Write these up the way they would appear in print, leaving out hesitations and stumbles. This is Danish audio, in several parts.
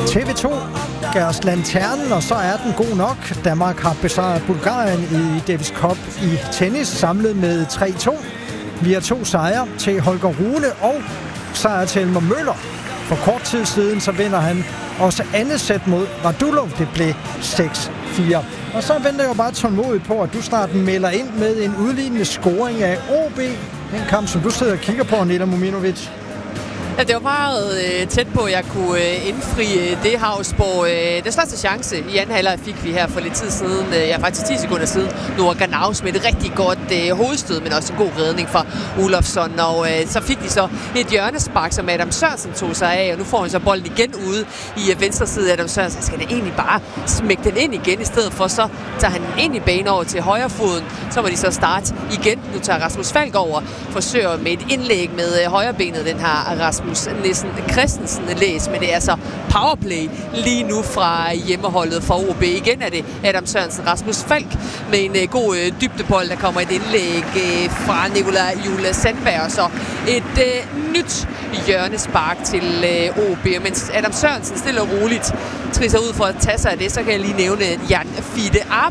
TV2 gav os lanternen, og så er den god nok. Danmark har besejret Bulgarien i Davis Cup i tennis, samlet med 3-2. Vi har 2 sejre til Holger Rune og sejr til Elmer Møller. For kort tid siden så vinder han også andet sæt mod Radulov. Det blev 6-4. Og så venter jeg jo bare tålmodigt på, at du snart melder ind med en udlignende scoring af OB. Den kamp, som du sidder og kigger på, Nela Mominovic. Ja, det var meget tæt på, at jeg kunne indfri det, Hausborg. Den største chance i anden halvleg fik vi her for lidt tid siden, faktisk 10 sekunder siden. Noah Ganaus med et rigtig godt hovedstød, men også en god redning fra Olofsson. Og så fik de så et hjørnespark, som Adam Sørensen tog sig af, og nu får han så bolden igen ude i venstre side. Adam Sørensen skal det egentlig bare smække den ind igen, i stedet for så tager han den ind i banen over til højre foden. Så må de så starte igen. Nu tager Rasmus Falk over, forsøger med et indlæg med højrebenet, den her Rasmus Nissen Christensen læs, men det er så powerplay lige nu fra hjemmeholdet for OB. Igen er det Adam Sørensen, Rasmus Falk med en god dybdebold, der kommer et indlæg fra Nikolaj Jule Sandberg, og så et nyt hjørnespark til OB, mens Adam Sørensen stille og roligt trisser ud for at tage sig af det. Så kan jeg lige nævne Jan Fide Arp.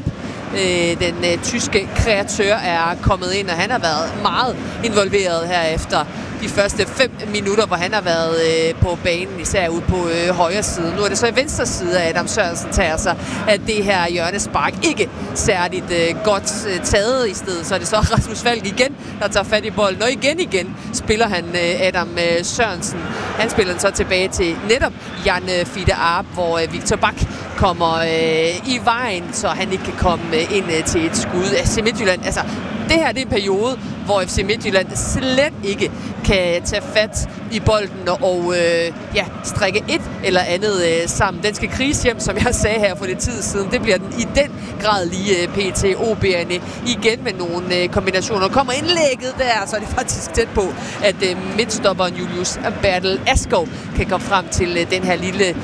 Den tyske kreatør er kommet ind, og han har været meget involveret her efter de første 5 minutter, hvor han har været på banen, især ude på højre side. Nu er det så i venstre side, at Adam Sørensen tager sig af det her hjørnespark. Ikke særligt godt taget. I stedet så er det så Rasmus Falk igen, der tager fat i bolden. Og igen spiller han Adam Sørensen. Han spiller den så tilbage til netop Jan Fide Arp, hvor Victor Bak kommer i vejen, så han ikke kan komme ind til et skud af FC Midtjylland. Altså, det her det er en periode, hvor FC Midtjylland slet ikke kan tage fat i bolden og strikke et eller andet sammen. Den skal kriges hjem, som jeg sagde her for lidt tid siden. Det bliver den i den grad lige PT. OB'erne igen med nogle kombinationer. Kommer indlægget der, så er det faktisk tæt på, at midtstopperen Julius Bertel Askov kan komme frem til den her lille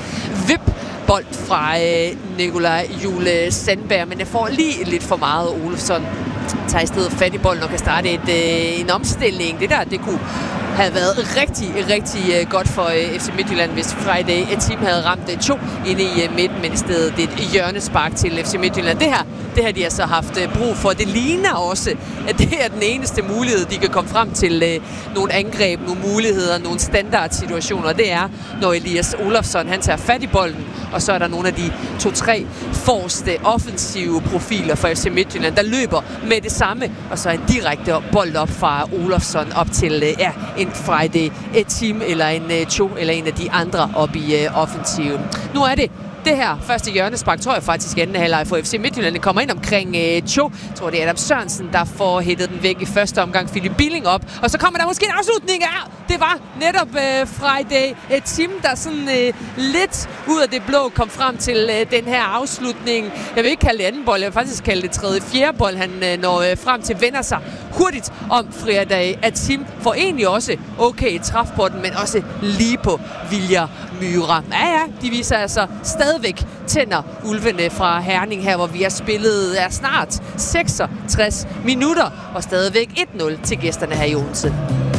bold fra Nikolaj Jule Sandberg, men jeg får lige lidt for meget. Olofsson tager i stedet fat i bolden og kan starte en omstilling. Det kunne have været rigtig godt for FC Midtjylland, hvis Friday Team havde ramt 2 inde i midten, men i stedet et hjørnespark til FC Midtjylland. Det har de altså haft brug for. Det ligner også, at det er den eneste mulighed, de kan komme frem til nogle angreb, nogle muligheder, nogle standardsituationer. Det er, når Elias Olofsson han tager fat i bolden, og så er der nogle af de 2-3 forreste offensive profiler for FC Midtjylland, der løber med det samme, og så en direkte bold op fra Olofsson op til en Friday Team eller en Cho eller en af de andre op i offensiven. Nu er det her første hjørnespark, tror jeg faktisk anden halvleg for FC Midtjylland. Det kommer ind omkring Cho. Jeg tror, det er Adam Sørensen, der får hættet den væk i første omgang. Philip Billing op. Og så kommer der måske en afslutning. Ja, det var netop Friday Team, der sådan lidt ud af det blå kom frem til den her afslutning. Jeg vil ikke kalde det anden bold. Jeg vil faktisk kalde det tredje, fjerde bold. Han når frem til, vender sig hurtigt om Friday Team. Får egentlig også okay træf på den, men også lige på Viljar Myhra. Ja, de viser altså stadigvæk tænder ulvene fra Herning her, hvor vi har spillet snart 66 minutter og stadigvæk 1-0 til gæsterne her i Odense.